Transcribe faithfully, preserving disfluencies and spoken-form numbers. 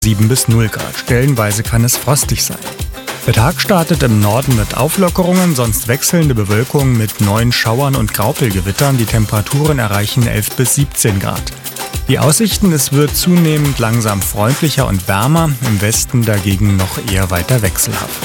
sieben bis null Grad. Stellenweise kann es frostig sein. Der Tag startet im Norden mit Auflockerungen, sonst wechselnde Bewölkung mit neuen Schauern und Graupelgewittern. Die Temperaturen erreichen elf bis siebzehn Grad. Die Aussichten: Es wird zunehmend langsam freundlicher und wärmer, im Westen dagegen noch eher weiter wechselhaft.